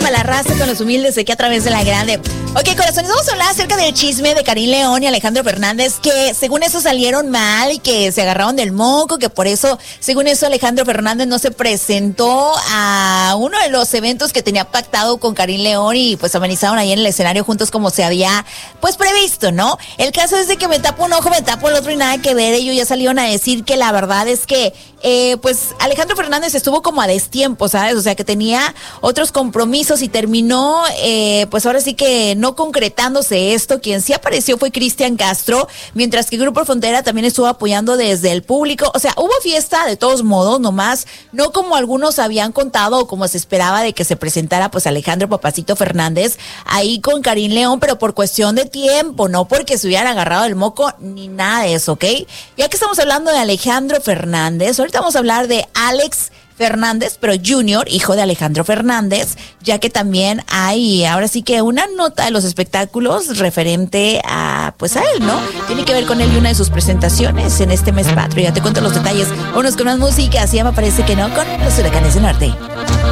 para la raza con los humildes aquí a través de la grande. Ok, corazones, vamos a hablar acerca del chisme de Karim León y Alejandro Fernández, que según eso salieron mal y que se agarraron del moco, que por eso, según eso, Alejandro Fernández no se presentó a uno de los eventos que tenía pactado con Karim León y pues amenizaron ahí en el escenario juntos como se había pues previsto, ¿no? El caso es de que me tapo un ojo, me tapo el otro y nada que ver. Ellos ya salieron a decir que la verdad es que pues Alejandro Fernández estuvo como a destiempo, ¿sabes? O sea, que tenía otros compromisos y terminó, pues ahora sí que no concretándose esto. Quien sí apareció fue Cristian Castro, mientras que Grupo Frontera también estuvo apoyando desde el público. O sea, hubo fiesta de todos modos, nomás no como algunos habían contado o como se esperaba de que se presentara pues Alejandro Papacito Fernández ahí con Karim León, pero por cuestión de tiempo, no porque se hubieran agarrado el moco ni nada de eso, ¿ok? Ya que estamos hablando de Alejandro Fernández, ahorita vamos a hablar de Alex Fernández, pero Junior, hijo de Alejandro Fernández, ya que también hay ahora sí que una nota de los espectáculos referente a pues a él, ¿no? Tiene que ver con él y una de sus presentaciones en este mes patrio. Ya te cuento los detalles. Vámonos con más música, así ya me parece que no, con los Huracanes del Norte.